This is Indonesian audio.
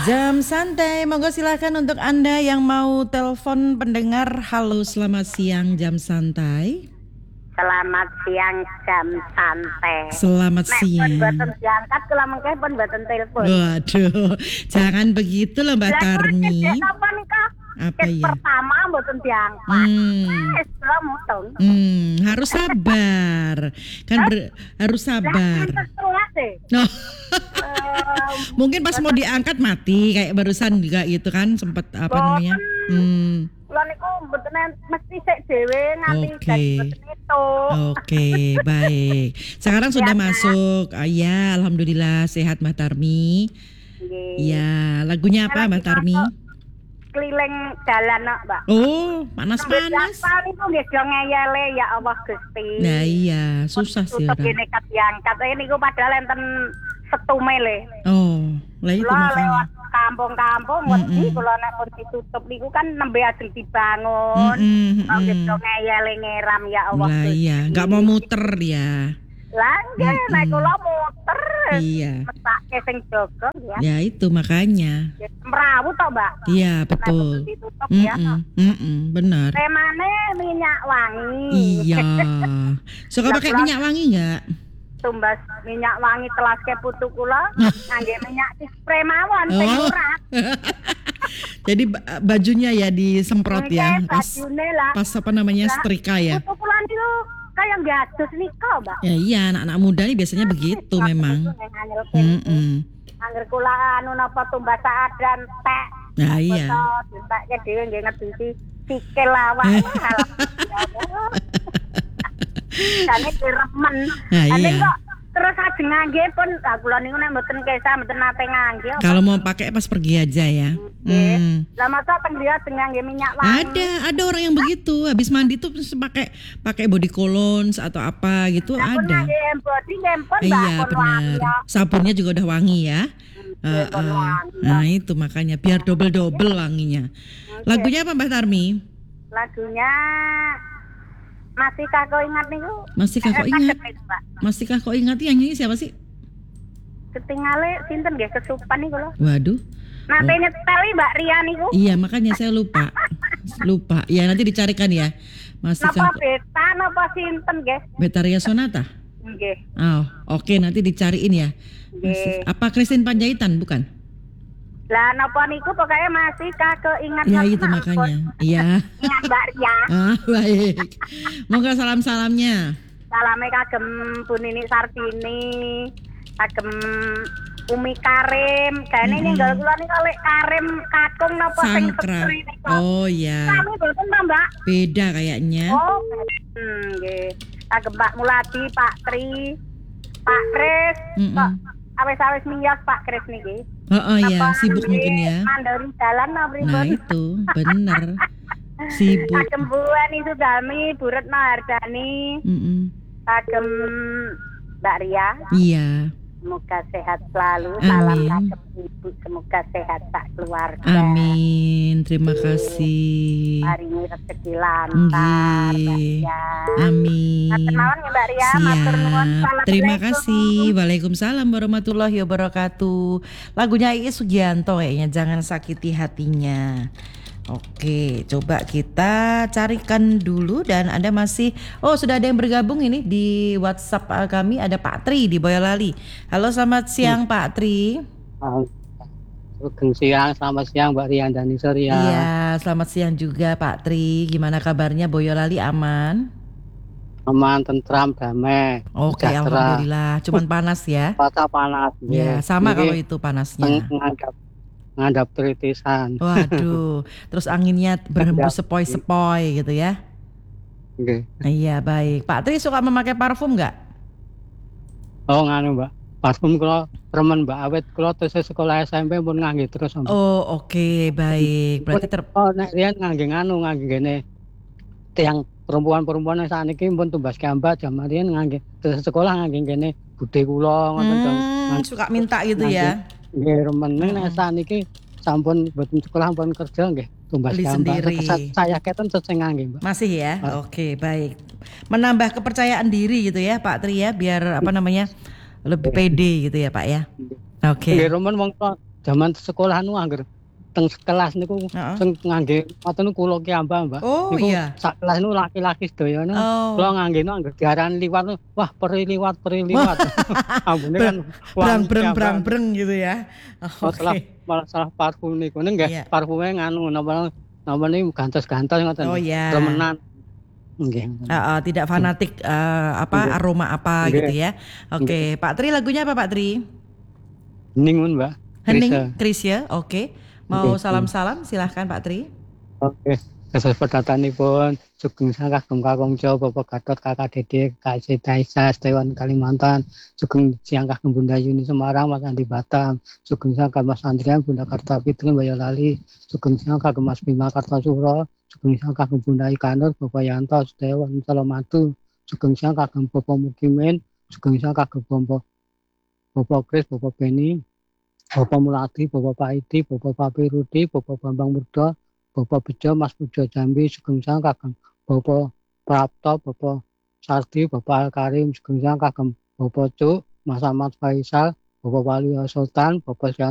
Jam santai, monggo silakan untuk Anda yang mau telepon pendengar. Halo, selamat siang Jam santai. Selamat siang Jam santai. Selamat siang. Nek pun diangkat kula mengke pun mboten telepon. Waduh, jangan begitu loh Mbak Tarmi. Apa ya? Pertama mboten diangkat. Wis kula mutung. Harus sabar. Kan harus sabar. No. Mungkin pas mau diangkat mati kayak barusan juga gitu kan, sempat apa namanya? Kula niku mboten mesti sik dhewe nganti mboten itu. Oke, baik. Sekarang sudah masuk. Ya, alhamdulillah sehat Mbak Tarmi. Ya, lagunya apa Mbak Tarmi? Keliling jalan kok, Mbak. Oh, panas-panas. Tahun itu nggih do ngeyele ya Allah Gusti. Nah iya, susah sih orang. Tutup kat diangkat. Niku padahal enten setume le. Oh, lah itu makanya. Lewat kampung-kampung wedi kula nek pun ditutup niku kan nembe ajeng dibangun. Nggih do ngeyele ngeram ya Allah Gusti. Lah iya, enggak mau muter ya. Lah nggih, nek kula muter. Iya. Mesake sing jaga ya. Ya itu makanya. Merawu tok, Mbak. Iya, betul. Benar. Temane minyak wangi. Iya. Suka pakai minyak wangi enggak? Tumbas minyak wangi telaske putu kula ngangge minyak spray mawon sing murah. Jadi bajunya ya disemprot ya. Pas apa namanya setrika ya. Putu kula niku kayak gadus nika, Mbak. Ya iya, anak-anak muda nih biasanya begitu memang. Angger kula anu napa tumbas adan tek. Nah iya. Entekke dhewe nggih ngedusi sikil awak. Kane remen. Ane kok terus ajeng ngangge pun kula niku nek mboten kesah mboten nate ngangge. Kalau mau pakai pas pergi aja ya. Lah masa teng dia ngangge minyak wangi. Ada orang yang begitu, habis mandi tuh pakai body cologne atau apa gitu ada. Ngangge body ngempon iya benar. Sabunnya juga udah wangi ya. Nah itu makanya biar double wanginya. Lagunya apa Mbak Tarmi? Lagunya Masihkah kau ingat niku? Masihkah kau ingat? Masihkah kau ingat yang nyanyi siapa sih? Ketingale sinten nggih kesupan niku lho. Waduh. Nate nyetel Mbak Ria niku. Iya, makanya saya lupa. Ya nanti dicarikan ya. Masihkah napa beta napa sinten nggih? Betaria Sonata? Nggih. Oh, oke nanti dicariin ya. Apa Christine Panjaitan bukan? Lah napa niku pokoknya Masihkah keingat. Ya itu makanya. Iya. Mbak Ria. Baik. Moga salam-salamnya. Salame kagem Bu Nini Sartini, kagem Umi Karim. Gane ninggal kula niku lek Karim kakung napa sing Sangkra. Oh iya. Kami boten ta, Mbak? Beda kayaknya. Oh. Nggih. Kagem Pak Muladi, Pak Tri, Pak Kris. Awes-awes miyos Pak Kris niki. Ya, sibuk mungkin ya. Mandori jalan pripun. Nah, itu bener. Sibuk. Kagem Bu Ani Sudami, Bu Retno Hardani. Kagem Mbak Ria. Iya. Semoga sehat selalu. Salam kagem Ibu, semoga sehat tak keluarga. Amin. Terima kasih. Hari ini rezeki lancar, Mbak Ria. Amin. Matur nuwun Mbak Ria, matur nuwun. Terima kasih. Waalaikumsalam warahmatullahi wabarakatuh. Lagunya Iis Sugianto kayaknya, Jangan Sakiti Hatinya. Oke, coba kita carikan dulu dan Anda masih sudah ada yang bergabung ini di WhatsApp kami, ada Pak Tri di Boyolali. Halo, selamat siang Pak Tri. Selamat siang Mbak Rian dan Nisria. Iya, selamat siang juga Pak Tri. Gimana kabarnya Boyolali, aman? Aman, tentram, damai. Oke, alhamdulillah. Cuman panas ya? Panas. Ya, sama kalau itu panasnya. Ngadap tritisan. Waduh, terus anginnya berhembus sepoi-sepoi gitu ya? Iya, baik. Pak Tri suka memakai parfum nggak? Oh, nganu Mbak. Parfum kalau remen Mbak, awet kalau terus sekolah SMP pun ngangge terus Mbak. Oh, oke, baik. Berarti nek riyen ngangge ngene tiang perempuan-perempuan saat ini pun tumbas gambar zaman riyen ngangge terus sekolah ngangge kene budhe kula ngoten suka minta gitu ya. Nggih remen nek saniki sampun mboten sekolah pun kerja nggih tumbas gambar. Saya keten seseng ngangge, Mbak. Masih ya? Oke, baik. Menambah kepercayaan diri gitu ya, Pak Tri ya, biar lebih pede gitu ya, Pak ya. Oke. Nggih remen wong Zaman sekolah nu angger teng kelas niku Heeh. sing ngangge ngoten kula ki ambak, Mbak. Oh Niku iya. sak kelas nu laki-laki sedaya nu Oh. kula ngangge nu angger diarani liwat nu, wah peri liwat, peri liwat. Ambune kan Brang wangi breng brang ambak. breng gitu ya. Masalah Oke. masalah parfum niku nggih Iya. parfume nganu napa niku gantos-gantos ngoten Oh lho. ya. Remenan. Nggih ngoten. Tidak fanatik Nggih. aroma apa gitu Nggih. ya. Nggih. Oke, Pak Tri lagunya apa Pak Tri? Hening mun, Mbak. Hening, Krisya. Krisya. Oke. Mau Nggih. salam-salam silahkan Pak Tri. Oke. Dados pedatanipun sugeng kakung Kakung Jawa Bapak Gatot Kakak Dede Kak Daisa Dewan Kalimantan sugeng siang kagem Bunda Yuni Semarang Mas Andi Batam sugeng siang kagem Mas Andrian Bunda Kartapitri Boyolali sugeng siang kagem Mas Bima Kartosuro sugeng siang kagem Bunda Ikanur Bapak Yanto Dewan Salomatu sugeng siang kagem Bapak Mukimin sugeng siang kagem Bapak Kris Bapak Beni Bapak Muladi Bapak Paidi Bapak Papi Rudi Bapak Bambang Murdo Bapak Bejo, Mas Pujo Jambi, sugeng siang kagem Bapak Prapto, Bapak Sardi, Bapak Al Karim, sugeng siang kagem Bapak Cuk, Mas Ahmad Faisal, Bapak Wali Sultan, Bapak